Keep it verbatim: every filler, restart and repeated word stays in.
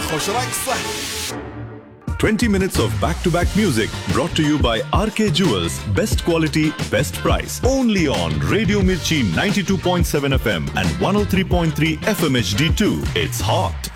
وش رايك صح؟ twenty minutes of back-to-back music brought to you by R K Jewels. Best quality, best price. Only on Radio Mirchi ninety-two point seven F M and one oh three point three F M H D two. It's hot.